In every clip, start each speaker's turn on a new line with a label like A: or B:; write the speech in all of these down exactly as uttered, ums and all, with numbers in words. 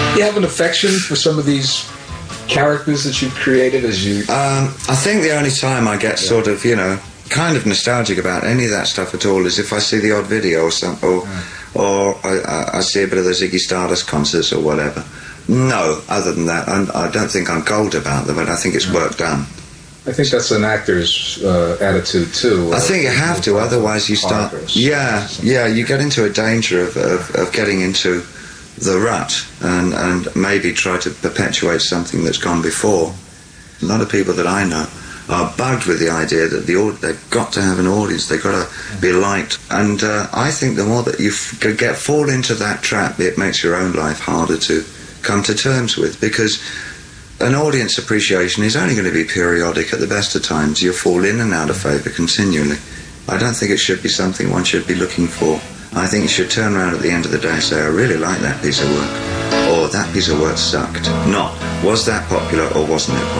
A: you have an affection for some of these characters that you've created as you...
B: Um, I think the only time I get yeah. sort of, you know, kind of nostalgic about any of that stuff at all is if I see the odd video or something, or, yeah. or I, I see a bit of the Ziggy Stardust concerts or whatever. No, other than that, I'm, I don't think I'm cold about them, but I think it's yeah. work done.
A: I think that's an actor's uh, attitude too.
B: I think you have to, otherwise you start... Yeah, yeah, you get into a danger of, of, of getting into the rut and, and maybe try to perpetuate something that's gone before. A lot of people that I know are bugged with the idea that the they've got to have an audience, they've got to be liked. And uh, I think the more that you f- get fall into that trap, it makes your own life harder to come to terms with, because an audience appreciation is only going to be periodic. At the best of times, you'll fall in and out of favour continually. I don't think it should be something one should be looking for. I think you should turn around at the end of the day and say, I really like that piece of work, or that piece of work sucked. Not, was that popular or wasn't it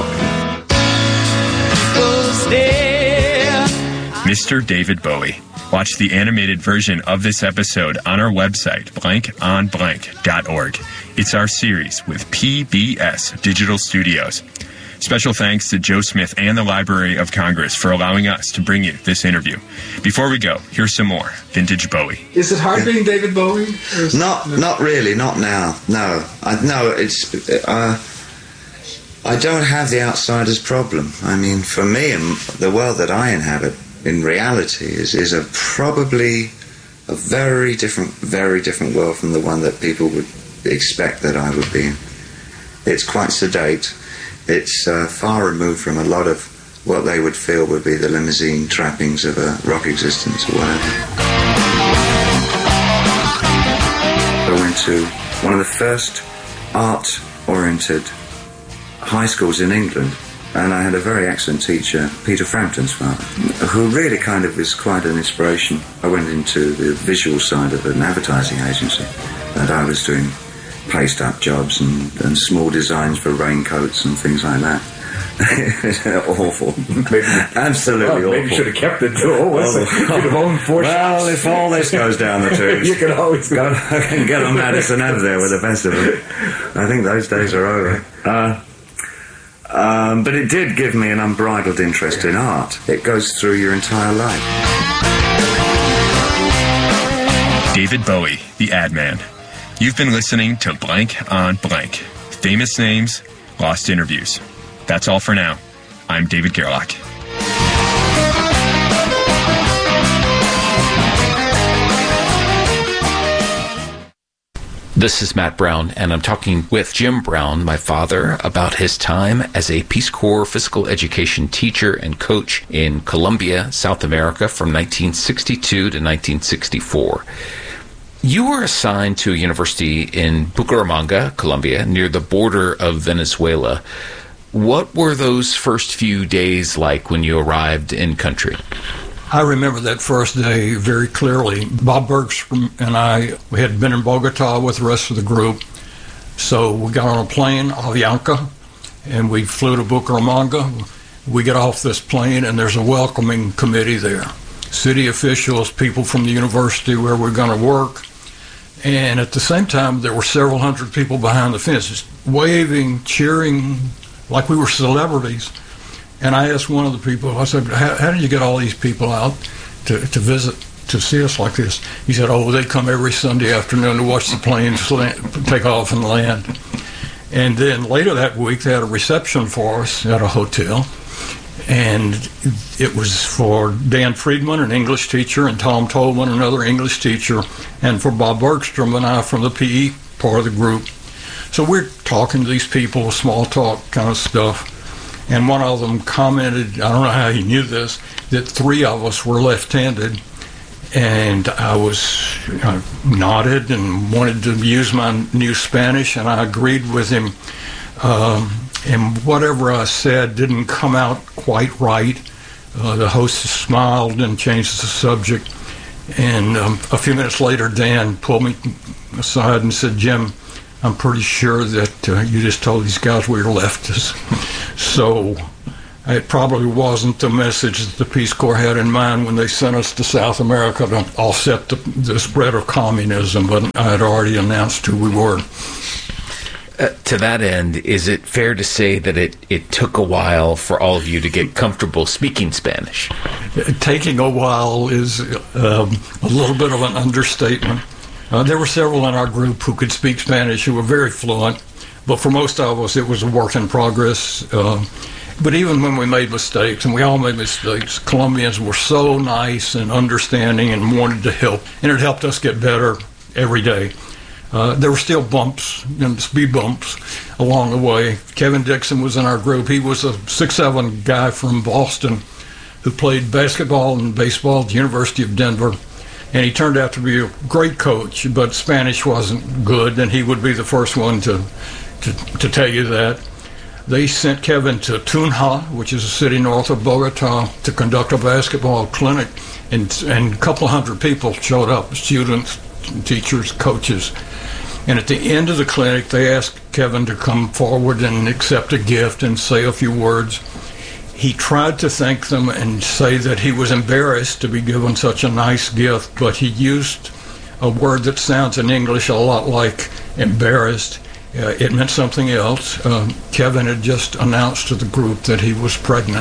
B: popular?
C: Mister David Bowie. Watch the animated version of this episode on our website, blank on blank dot org. It's our series with P B S Digital Studios. Special thanks to Joe Smith and the Library of Congress for allowing us to bring you this interview. Before we go, here's some more Vintage Bowie.
A: Is it hard being David Bowie?
B: Not, not really, not now. No, I, no, it's. Uh, I don't have the outsider's problem. I mean, for me, the world that I inhabit, in reality, is is a probably a very different, very different world from the one that people would expect that I would be in. It's quite sedate. It's uh, far removed from a lot of what they would feel would be the limousine trappings of a rock existence or whatever. I went to one of the first art-oriented high schools in England, and I had a very excellent teacher, Peter Frampton's father, who really kind of was quite an inspiration. I went into the visual side of an advertising agency, and I was doing placed-up jobs and, and small designs for raincoats and things like that. Awful. Maybe, Absolutely
A: well, maybe
B: awful.
A: Maybe you should have kept it, too. Always. Oh, you could have owned four
B: Well,
A: shots.
B: if all this goes down the tubes,
A: you can always
B: go and get on Madison Ave there with the best of them. I think those days are over. Uh, um, but it did give me an unbridled interest in art. It goes through your entire life.
C: David Bowie, the ad man. You've been listening to Blank on Blank. Famous names, lost interviews. That's all for now. I'm David Gerlach.
D: This is Matt Brown, and I'm talking with Jim Brown, my father, about his time as a Peace Corps physical education teacher and coach in Colombia, South America, from nineteen sixty-two to nineteen sixty-four. You were assigned to a university in Bucaramanga, Colombia, near the border of Venezuela. What were those first few days like when you arrived in country?
E: I remember that first day very clearly. Bob Bergstrom and I we had been in Bogota with the rest of the group, so we got on a plane, Avianca, and we flew to Bucaramanga. We get off this plane, and there's a welcoming committee there. City officials, people from the university where we're going to work, and at the same time, there were several hundred people behind the fences, waving, cheering, like we were celebrities. And I asked one of the people, I said, how, how did you get all these people out to, to visit, to see us like this? He said, oh, they come every Sunday afternoon to watch the planes land, take off and land. And then later that week, they had a reception for us at a hotel. And it was for Dan Friedman, an English teacher, and Tom Tolman, another English teacher, and for Bob Bergstrom and I from the P E part of the group. So we're talking to these people, small talk kind of stuff. And one of them commented, I don't know how he knew this, that three of us were left-handed. And I was I nodded and wanted to use my new Spanish, and I agreed with him. Um, and whatever I said didn't come out quite right. Uh, the host smiled and changed the subject. And um, a few minutes later, Dan pulled me aside and said, Jim, I'm pretty sure that uh, you just told these guys we were leftists. So it probably wasn't the message that the Peace Corps had in mind when they sent us to South America to offset the, the spread of communism, but I had already announced who we were.
D: Uh, to that end, is it fair to say that it, it took a while for all of you to get comfortable speaking Spanish?
E: Taking a while is um, a little bit of an understatement. Uh, there were several in our group who could speak Spanish who were very fluent, but for most of us it was a work in progress. Uh, but even when we made mistakes, and we all made mistakes, Colombians were so nice and understanding and wanted to help, and it helped us get better every day. Uh, there were still bumps and speed bumps along the way. Kevin Dixon was in our group. He was a six seven guy from Boston who played basketball and baseball at the University of Denver. And he turned out to be a great coach, but Spanish wasn't good, and he would be the first one to, to, to tell you that. They sent Kevin to Tunja, which is a city north of Bogota, to conduct a basketball clinic, and, and a couple hundred people showed up, students, teachers, coaches. And at the end of the clinic, they asked Kevin to come forward and accept a gift and say a few words. He tried to thank them and say that he was embarrassed to be given such a nice gift, but he used a word that sounds in English a lot like embarrassed. Uh, it meant something else. Uh, Kevin had just announced to the group that he was pregnant.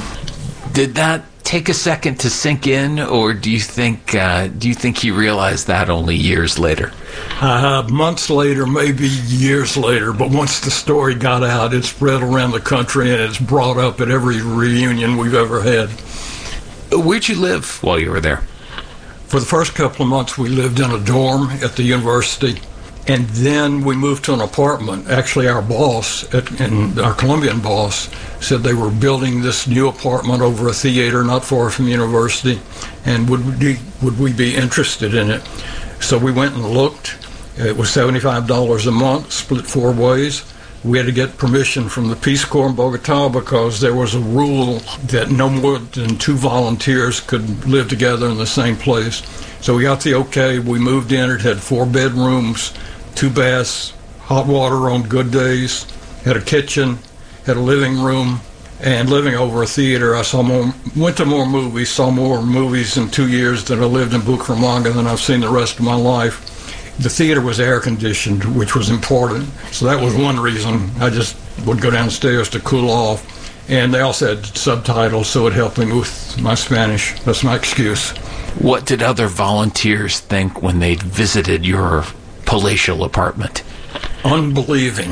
D: Did that take a second to sink in, or do you think uh, do you think he realized that only years later?
E: Uh, months later, maybe years later, but once the story got out, it spread around the country, and it's brought up at every reunion we've ever had.
D: Where'd you live while you were there?
E: For the first couple of months, we lived in a dorm at the university, and then we moved to an apartment. Actually, our boss, at, and our Colombian boss, said they were building this new apartment over a theater not far from the university, and would we, would we be interested in it? So we went and looked. It was seventy-five dollars a month, split four ways. We had to get permission from the Peace Corps in Bogota because there was a rule that no more than two volunteers could live together in the same place. So we got the okay. We moved in. It had four bedrooms, two baths, hot water on good days, had a kitchen, had a living room, and living over a theater. I saw more, went to more movies, saw more movies in two years than I lived in Bucaramanga than I've seen the rest of my life. The theater was air conditioned, which was important, so that was one reason I just would go downstairs to cool off. And they also had subtitles, so it helped me with my Spanish. That's my excuse.
D: What did other volunteers think when they visited your palatial apartment?
E: Unbelieving.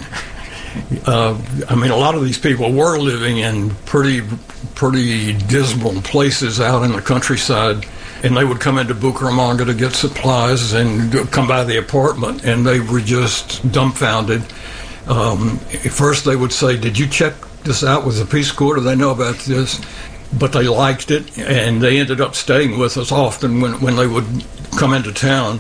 E: Uh, I mean, a lot of these people were living in pretty, pretty dismal places out in the countryside, and they would come into Bucaramanga to get supplies and come by the apartment, and they were just dumbfounded. Um, at first, they would say, "Did you check this out with the Peace Corps? Do they know about this?" But they liked it, and they ended up staying with us often when when they would come into town.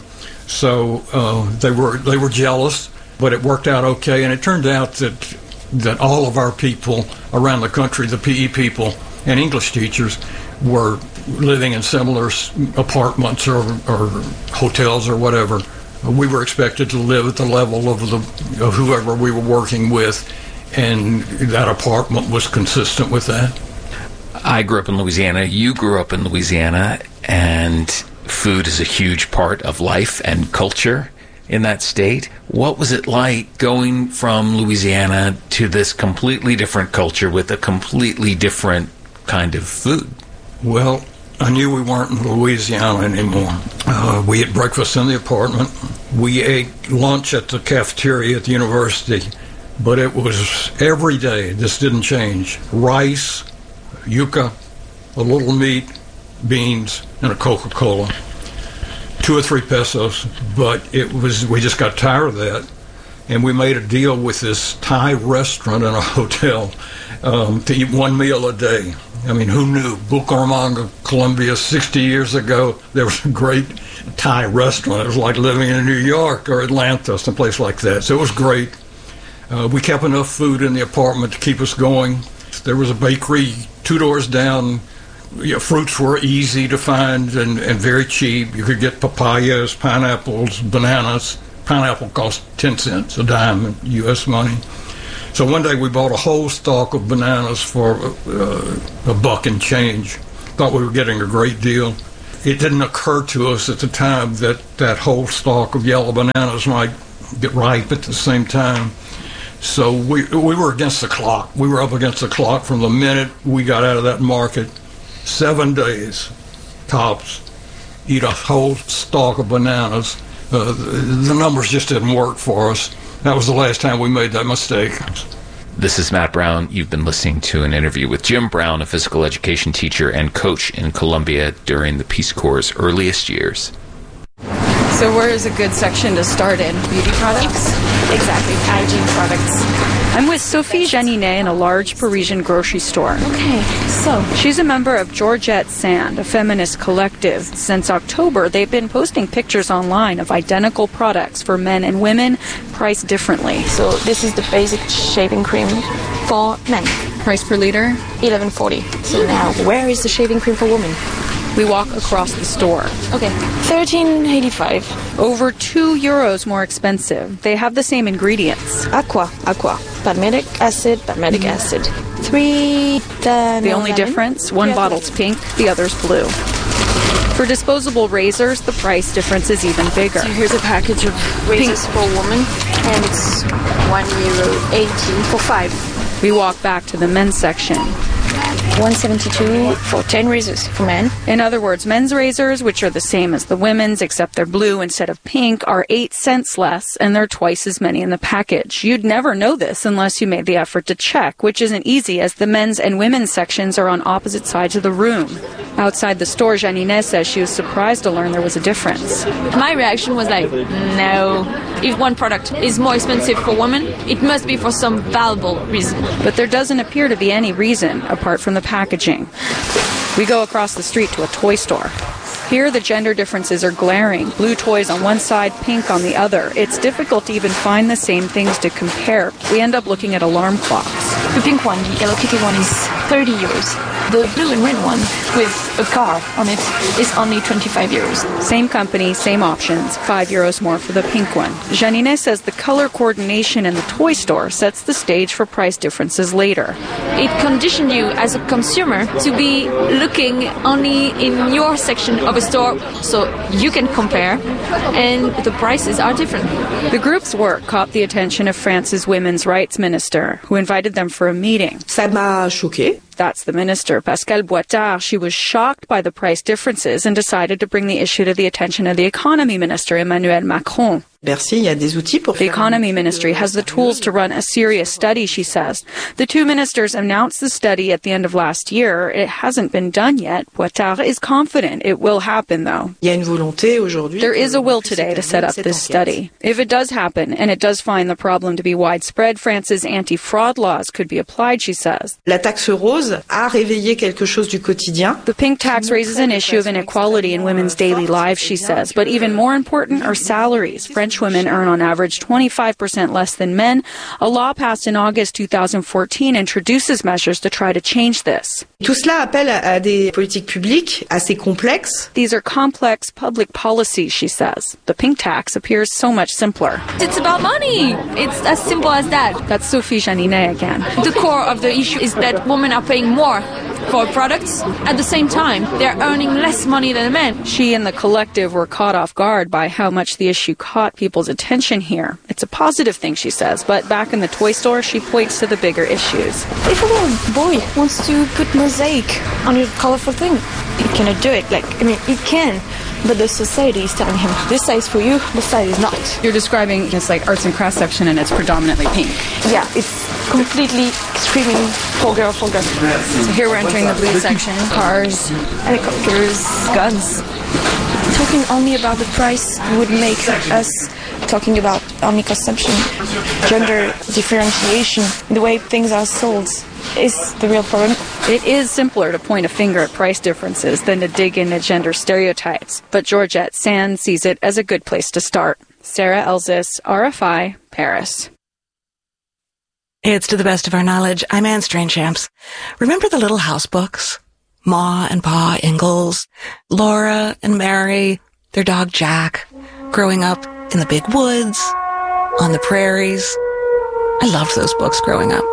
E: So uh, they were they were jealous. But it worked out okay, and it turned out that that all of our people around the country, the P E people and English teachers, were living in similar apartments or, or hotels or whatever. We were expected to live at the level of the of whoever we were working with, and that apartment was consistent with that.
D: I grew up in Louisiana. You grew up in Louisiana, and food is a huge part of life and culture in that state. What was it like going from Louisiana to this completely different culture with a completely different kind of food?
E: Well, I knew we weren't in Louisiana anymore. Uh, we ate breakfast in the apartment. We ate lunch at the cafeteria at the university, but it was every day. This didn't change. Rice, yuca, a little meat, beans, and a Coca-Cola. Two or three pesos, but it was, we just got tired of that, and we made a deal with this Thai restaurant in a hotel um, to eat one meal a day. I mean, who knew? Bucaramanga, Colombia, sixty years ago, there was a great Thai restaurant. It was like living in New York or Atlanta, someplace like that. So it was great. Uh, we kept enough food in the apartment to keep us going. There was a bakery two doors down. You know, fruits were easy to find and, and very cheap. You could get papayas, pineapples, bananas. Pineapple cost ten cents a dime in U S money. So one day we bought a whole stalk of bananas for uh, a buck and change. Thought we were getting a great deal. It didn't occur to us at the time that that whole stalk of yellow bananas might get ripe at the same time. So we we were against the clock. We were up against the clock from the minute we got out of that market. Seven days, tops, eat a whole stalk of bananas. Uh, the numbers just didn't work for us. That was the last time we made that mistake.
D: This is Matt Brown. You've been listening to an interview with Jim Brown, a physical education teacher and coach in Colombia during the Peace Corps' earliest years.
F: So where is a good section to start in? Beauty products?
G: Exactly, hygiene products.
F: I'm with Sophie Janinet in a large Parisian grocery store.
G: Okay, so...
F: She's a member of Georgette Sand, a feminist collective. Since October, they've been posting pictures online of identical products for men and women, priced differently.
G: So this is the basic shaving cream for men.
F: Price per liter?
G: eleven forty. So now, where is the shaving cream for women?
F: We walk across the store.
G: Okay, thirteen eighty-five.
F: Over two euros more expensive. They have the same ingredients.
G: Aqua, aqua. Palmitic acid, palmitic mm. acid. Three... The,
F: the only lemon. difference, one yeah, bottle's pink, the other's blue. For disposable razors, the price difference is even bigger.
G: So here's a package of razors pink. for a woman, and it's one euro eighty for five.
F: We walk back to the men's section.
G: one seventy-two for ten razors for men.
F: In other words, men's razors, which are the same as the women's except they're blue instead of pink, are eight cents less, and there are twice as many in the package. You'd never know this unless you made the effort to check, which isn't easy as the men's and women's sections are on opposite sides of the room. Outside the store, Janinet says she was surprised to learn there was a difference.
G: My reaction was like, no. If one product is more expensive for women, it must be for some valuable reason.
F: But there doesn't appear to be any reason, apart from the packaging. We go across the street to a toy store. Here, the gender differences are glaring. Blue toys on one side, pink on the other. It's difficult to even find the same things to compare. We end up looking at alarm clocks.
G: The pink one, the Hello Kitty one, is thirty euros. The blue and red one with a car on it is only twenty-five euros.
F: Same company, same options, five euros more for the pink one. Janinet says the color coordination in the toy store sets the stage for price differences later.
G: It conditioned you as a consumer to be looking only in your section of a store so you can compare, and the prices are different.
F: The group's work caught the attention of France's women's rights minister, who invited them for a meeting.
H: Ça m'a choqué.
F: That's the minister, Pascale Boitard. She was shocked by the price differences and decided to bring the issue to the attention of the economy minister, Emmanuel Macron.
H: The
F: economy ministry has the tools to run a serious study, she says. The two ministers announced the study at the end of last year. It hasn't been done yet. Boitard is confident it will happen, though. There is a will today to set up this study. If it does happen, and it does find the problem to be widespread, France's anti-fraud laws could be applied, she says.
H: La taxe rose a réveillé quelque chose du quotidien.
F: The pink tax raises an issue of inequality in women's daily lives, she says. But even more important are salaries. French women earn on average twenty-five percent less than men. A law passed in August two thousand fourteen introduces measures to try to change this.
H: Tout cela appelle à des politiques publiques assez complexes.
F: These are complex public policies, she says. The pink tax appears so much simpler.
G: It's about money. It's as simple as that.
F: That's Sophie Janinet again.
G: The core of the issue is that women are paying more for products. At the same time, they're earning less money than men.
F: She and the collective were caught off guard by how much the issue caught people's attention here. It's a positive thing, she says, but back in the toy store, she points to the bigger issues.
G: If a little boy wants to put mosaic on a colorful thing, he cannot do it. Like, I mean, he can, but the society is telling him, this size for you, this size is not.
F: You're describing this like arts and crafts section, and it's predominantly pink.
G: Yeah, it's completely screaming for girl, for girl.
F: So here we're entering the blue section.
G: Cars, helicopters, guns. Talking only about the price would make us talking about only consumption. Gender differentiation, the way things are sold, is the real problem.
F: It is simpler to point a finger at price differences than to dig into gender stereotypes, but Georgette Sand sees it as a good place to start. Sarah Elzis, R F I, Paris.
I: It's To the Best of Our Knowledge. I'm Anne Strainchamps. Remember the Little House books? Ma and Pa Ingalls, Laura and Mary, their dog Jack, growing up in the big woods, on the prairies. I loved those books growing up.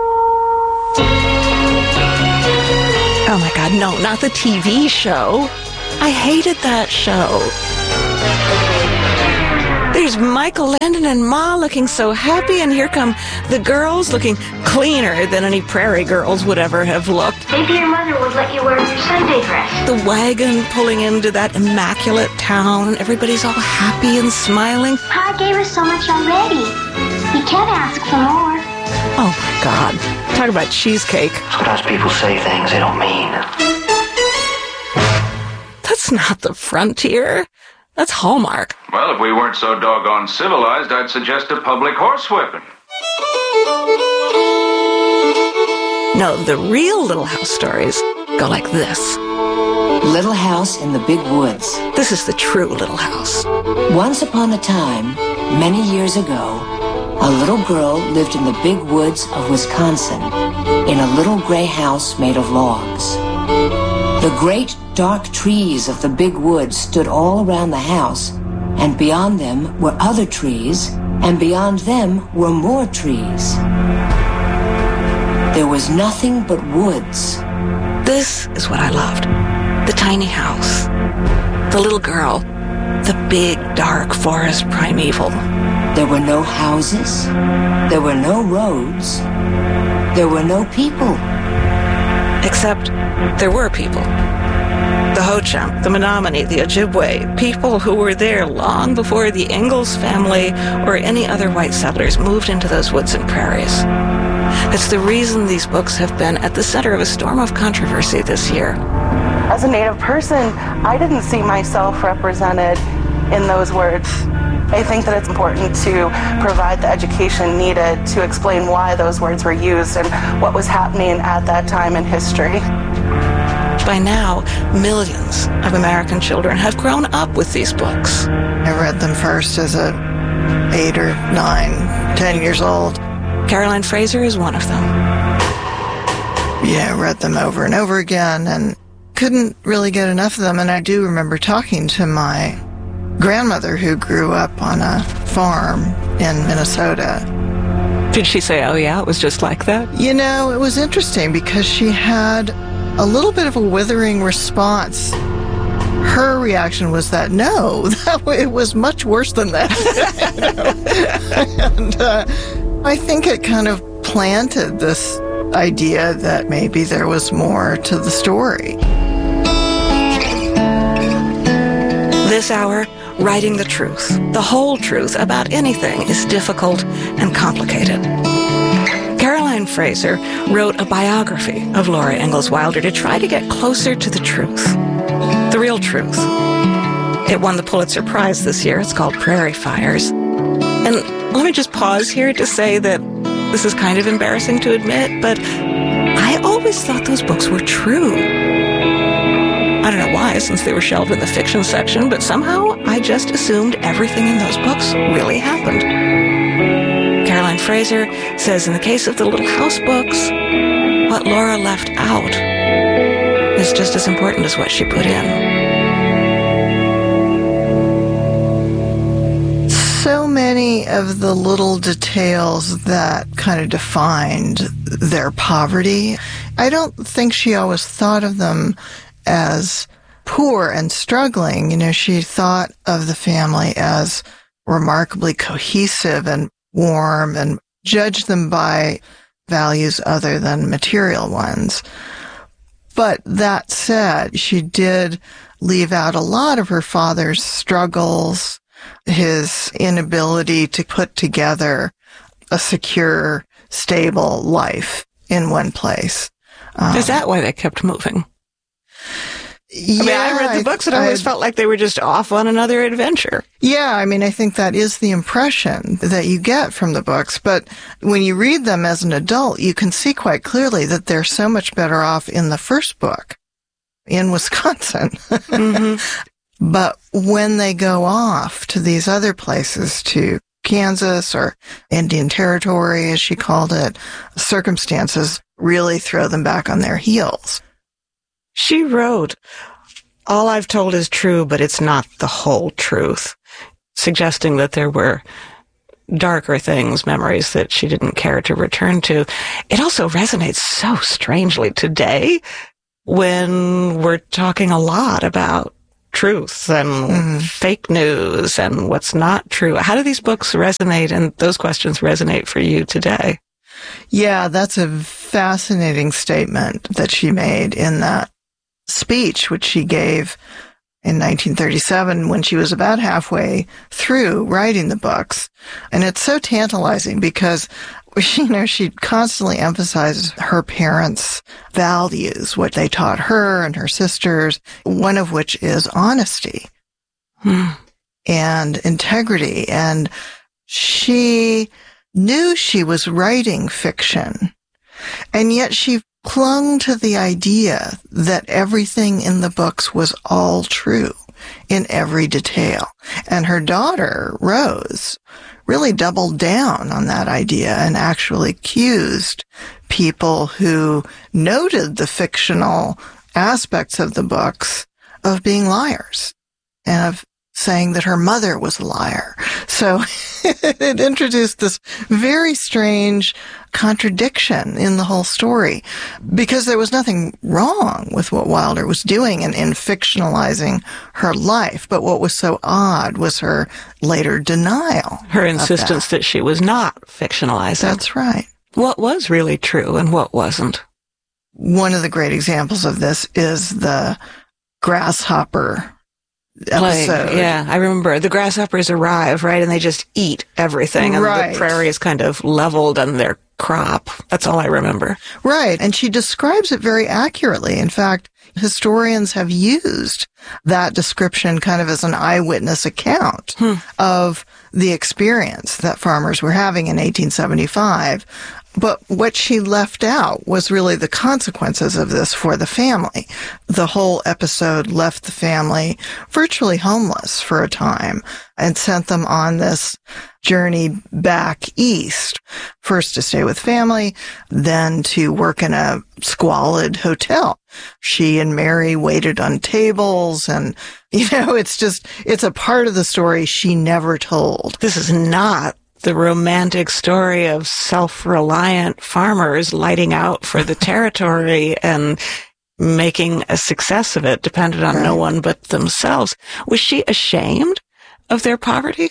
I: Oh my God, no, not the T V show. I hated that show. They There's Michael Landon and Ma looking so happy, and here come the girls looking cleaner than any Prairie girls would ever have looked.
J: Maybe your mother would let you wear your Sunday dress.
I: The wagon pulling into that immaculate town, and everybody's all happy and smiling.
J: Pa gave us so much already. You can't ask for more.
I: Oh, my God. Talk about cheesecake.
K: Sometimes people say things they don't mean.
I: That's not the frontier. That's Hallmark.
L: Well, if we weren't so doggone civilized, I'd suggest a public horsewhipping.
I: No, the real Little House stories go like this.
M: Little House in the Big Woods.
I: This is the true Little House.
M: Once upon a time, many years ago, a little girl lived in the big woods of Wisconsin in a little gray house made of logs. The great dark trees of the big woods stood all around the house, and beyond them were other trees, and beyond them were more trees. There was nothing but woods.
I: This is what I loved. The tiny house. The little girl. The big, dark forest primeval.
M: There were no houses. There were no roads. There were no people.
I: Except there were people. The Ho-Chunk, the Menominee, the Ojibwe, people who were there long before the Ingalls family or any other white settlers moved into those woods and prairies. It's the reason these books have been at the center of a storm of controversy this year.
N: As a Native person, I didn't see myself represented in those words. I think that it's important to provide the education needed to explain why those words were used and what was happening at that time in history.
I: By now, millions of American children have grown up with these books.
O: I read them first as a eight or nine, ten years old.
I: Caroline Fraser is one of them.
O: Yeah, I read them over and over again and couldn't really get enough of them. And I do remember talking to my grandmother who grew up on a farm in Minnesota.
I: Did she say, oh yeah, it was just like that?
O: You know, it was interesting because she had a little bit of a withering response. Her reaction was that, no, that it was much worse than that. And uh, I think it kind of planted this idea that maybe there was more to the story.
I: This hour, writing the truth, the whole truth about anything is difficult and complicated. Caroline Fraser wrote a biography of Laura Ingalls Wilder to try to get closer to the truth, the real truth. It won the Pulitzer Prize this year. It's called Prairie Fires. And let me just pause here to say that this is kind of embarrassing to admit, but I always thought those books were true. I don't know why, since they were shelved in the fiction section, but somehow I just assumed everything in those books really happened. Caroline Fraser says in the case of the Little House books, what Laura left out is just as important as what she put in.
O: So many of the little details that kind of defined their poverty, I don't think she always thought of them as poor and struggling. You know, she thought of the family as remarkably cohesive and warm and judged them by values other than material ones. But that said, she did leave out a lot of her father's struggles, his inability to put together a secure, stable life in one place. Um,
I: Is that why they kept moving?
O: Yeah,
I: I mean, I read the books and I always I, felt like they were just off on another adventure.
O: Yeah, I mean, I think that is the impression that you get from the books. But when you read them as an adult, you can see quite clearly that they're so much better off in the first book, in Wisconsin. Mm-hmm. But when they go off to these other places, to Kansas or Indian Territory, as she called it, circumstances really throw them back on their heels.
I: She wrote, all I've told is true, but it's not the whole truth, suggesting that there were darker things, memories that she didn't care to return to. It also resonates so strangely today when we're talking a lot about truth and mm. fake news and what's not true. How do these books resonate and those questions resonate for you today?
O: Yeah, that's a fascinating statement that she made in that speech, which she gave in nineteen thirty-seven when she was about halfway through writing the books. And it's so tantalizing because, you know, she constantly emphasizes her parents' values, what they taught her and her sisters, one of which is honesty hmm. and integrity. And she knew she was writing fiction, and yet she clung to the idea that everything in the books was all true in every detail. And her daughter, Rose, really doubled down on that idea and actually accused people who noted the fictional aspects of the books of being liars and of saying that her mother was a liar. So it introduced this very strange contradiction in the whole story, because there was nothing wrong with what Wilder was doing in, in fictionalizing her life. But what was so odd was her later denial.
I: Her insistence that. that she was not fictionalizing.
O: That's right.
I: What was really true and what wasn't?
O: One of the great examples of this is the grasshopper episode.
I: Plague. Yeah, I remember the grasshoppers arrive, right, and they just eat everything, and
O: right.
I: the prairie is kind of leveled and their crop. That's all I remember.
O: Right, and she describes it very accurately. In fact, historians have used that description kind of as an eyewitness account hmm. of the experience that farmers were having in eighteen seventy-five. But what she left out was really the consequences of this for the family. The whole episode left the family virtually homeless for a time and sent them on this journey back east, first to stay with family, then to work in a squalid hotel. She and Mary waited on tables, and, you know, it's just, it's a part of the story she never told.
I: This is not the romantic story of self-reliant farmers lighting out for the territory and making a success of it, dependent on right. no one but themselves. Was she ashamed of their poverty?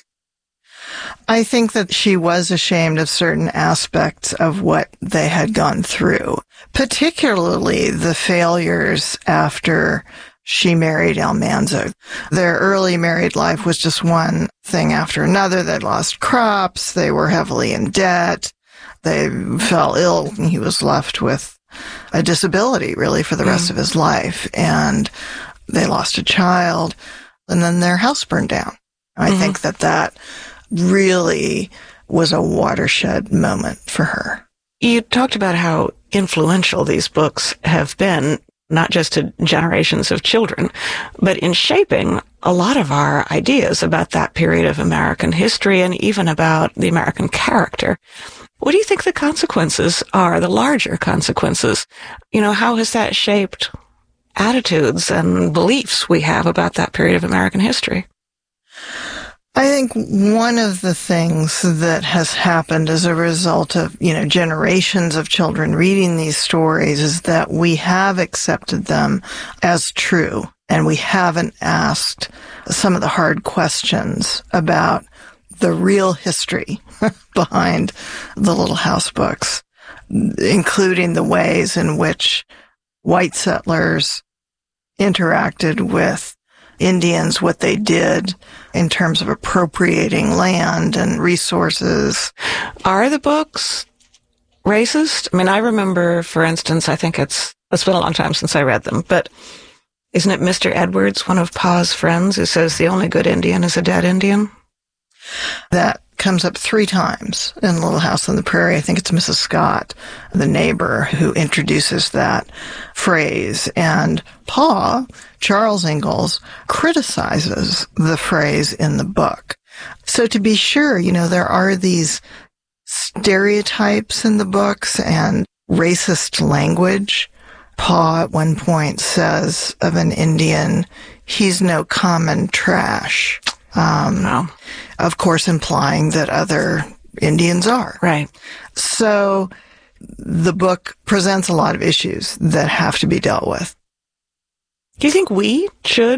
O: I think that she was ashamed of certain aspects of what they had gone through, particularly the failures after she married Almanza. Their early married life was just one thing after another. They'd lost crops. They were heavily in debt. They fell ill, and he was left with a disability, really, for the rest mm. of his life. And they lost a child, and then their house burned down. I mm-hmm. think that that really was a watershed moment for her.
I: You talked about how influential these books have been, not just to generations of children, but in shaping a lot of our ideas about that period of American history and even about the American character. What do you think the consequences are, the larger consequences? You know, how has that shaped attitudes and beliefs we have about that period of American history?
O: I think one of the things that has happened as a result of, you know, generations of children reading these stories is that we have accepted them as true, and we haven't asked some of the hard questions about the real history behind the Little House books, including the ways in which white settlers interacted with Indians, what they did in terms of appropriating land and resources.
I: Are the books racist? I mean, I remember, for instance, I think it's, it's been a long time since I read them, but isn't it Mister Edwards, one of Pa's friends, who says the only good Indian is a dead Indian?
O: That comes up three times in Little House on the Prairie. I think it's Missus Scott, the neighbor, who introduces that phrase. And Pa, Charles Ingalls, criticizes the phrase in the book. So to be sure, you know, there are these stereotypes in the books and racist language. Pa at one point says of an Indian, he's no common trash. Um,
I: no.
O: Of course, implying that other Indians are.
I: Right.
O: So the book presents a lot of issues that have to be dealt with.
I: Do you think we should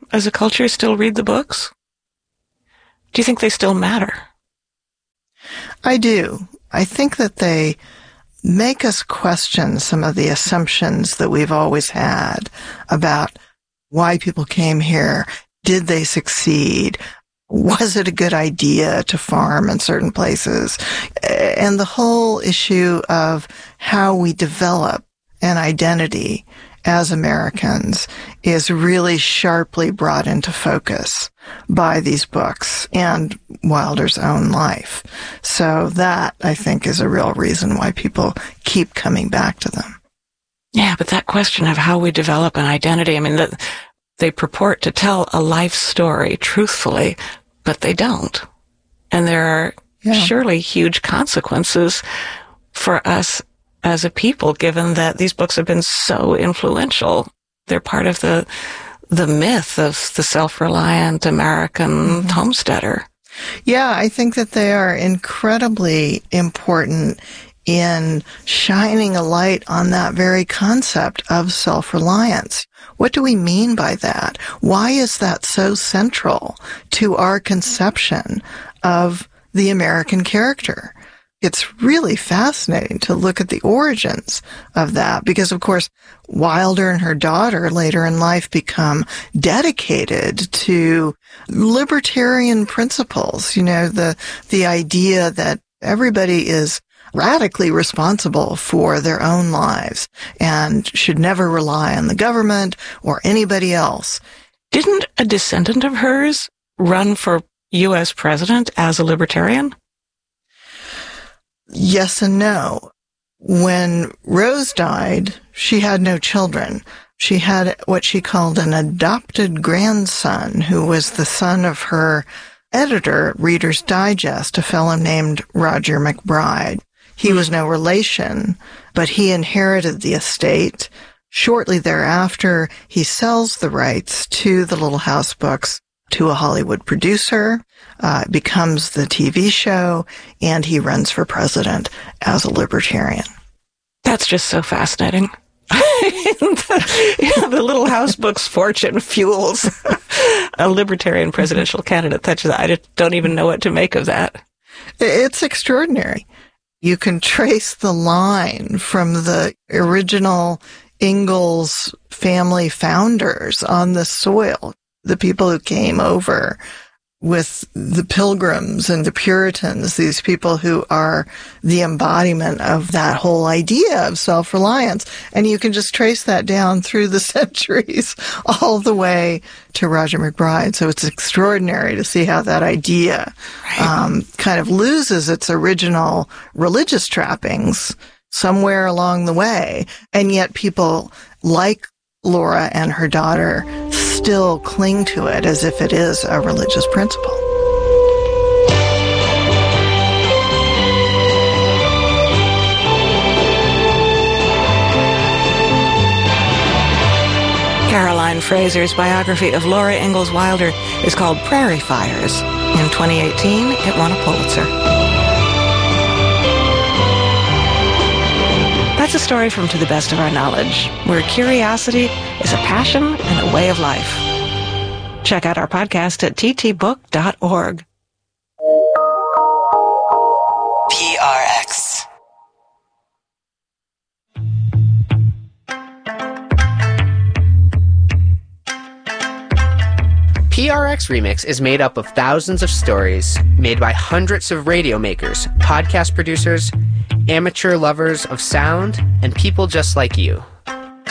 I: as a culture, still read the books? Do you think they still matter?
O: I do. I think that they make us question some of the assumptions that we've always had about why people came here. Did they succeed? Was it a good idea to farm in certain places? And the whole issue of how we develop an identity as Americans is really sharply brought into focus by these books and Wilder's own life. So that, I think, is a real reason why people keep coming back to them.
I: Yeah, but that question of how we develop an identity, I mean, that they purport to tell a life story truthfully, but they don't. And there are yeah. surely huge consequences for us as a people, given that these books have been so influential. They're part of the the myth of the self-reliant American mm-hmm. homesteader.
O: Yeah, I think that they are incredibly important in shining a light on that very concept of self-reliance. What do we mean by that? Why is that so central to our conception of the American character? It's really fascinating to look at the origins of that because, of course, Wilder and her daughter later in life become dedicated to libertarian principles. You know, the, the idea that everybody is radically responsible for their own lives and should never rely on the government or anybody else.
I: Didn't a descendant of hers run for U S president as a libertarian?
O: Yes and no. When Rose died, she had no children. She had what she called an adopted grandson who was the son of her editor at Reader's Digest, a fellow named Roger MacBride. He was no relation, but he inherited the estate. Shortly thereafter, he sells the rights to the Little House books to a Hollywood producer, uh, becomes the T V show, and he runs for president as a libertarian.
I: That's just so fascinating. the, yeah, the Little House book's fortune fuels a libertarian presidential candidate. That's just, I just don't even know what to make of that.
O: It's extraordinary. You can trace the line from the original Ingalls family founders on the soil, the people who came over with the Pilgrims and the Puritans, these people who are the embodiment of that whole idea of self-reliance. And you can just trace that down through the centuries all the way to Roger MacBride. So it's extraordinary to see how that idea um, kind of loses its original religious trappings somewhere along the way. And yet people like Laura and her daughter still cling to it as if it is a religious principle.
I: Caroline Fraser's biography of Laura Ingalls Wilder is called Prairie Fires. In twenty eighteen, it won a Pulitzer. That's a story from To the Best of Our Knowledge, where curiosity is a passion and a way of life. Check out our podcast at t t book dot org.
P: P R X. P R X Remix is made up of thousands of stories made by hundreds of radio makers, podcast producers, amateur lovers of sound, and people just like you.